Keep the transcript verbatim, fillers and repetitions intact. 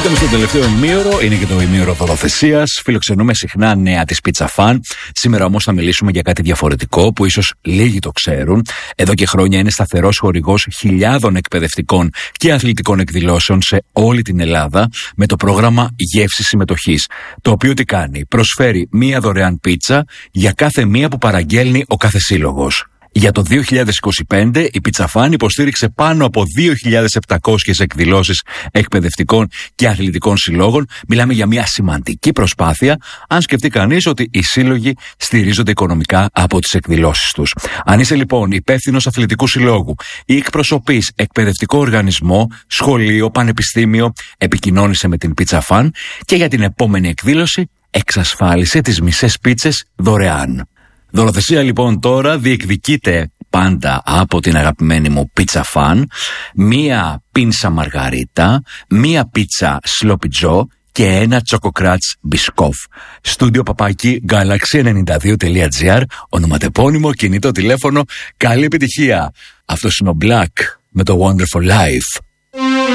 Μπήκαμε στο τελευταίο ημίωρο, είναι και το ημίωρο δωροθεσίας. Φιλοξενούμε συχνά νέα της Pizza Fan. Σήμερα όμως θα μιλήσουμε για κάτι διαφορετικό που ίσως λίγοι το ξέρουν. Εδώ και χρόνια είναι σταθερός χορηγός χιλιάδων εκπαιδευτικών και αθλητικών εκδηλώσεων σε όλη την Ελλάδα με το πρόγραμμα Γεύση Συμμετοχής. Το οποίο τι κάνει? Προσφέρει μία δωρεάν πίτσα για κάθε μία που παραγγέλνει ο κάθε σύλλογος. Για το δύο χιλιάδες είκοσι πέντε η Pizza Fan υποστήριξε πάνω από δύο χιλιάδες επτακόσιες εκδηλώσεις εκπαιδευτικών και αθλητικών συλλόγων. Μιλάμε για μια σημαντική προσπάθεια, αν σκεφτεί κανείς ότι οι σύλλογοι στηρίζονται οικονομικά από τις εκδηλώσεις τους. Αν είσαι λοιπόν υπεύθυνος αθλητικού συλλόγου ή εκπροσωπείς εκπαιδευτικό οργανισμό, σχολείο, πανεπιστήμιο, επικοινώνησε με την Pizza Fan και για την επόμενη εκδήλωση εξασφάλισε τις μισές πίτσες δωρεάν. Δωροθεσία λοιπόν τώρα διεκδικείται πάντα από την αγαπημένη μου Pizza Fan, μία πίνσα μαργαρίτα, μία πίτσα Sloppy Joe και ένα Choco Crunch Biscoff. Στούντιο παπάκι Galaxy ενενήντα δύο τελεία τζι άρ, ονοματεπώνυμο, κινητό τηλέφωνο. Καλή επιτυχία. Αυτός είναι ο Black με το Wonderful Life.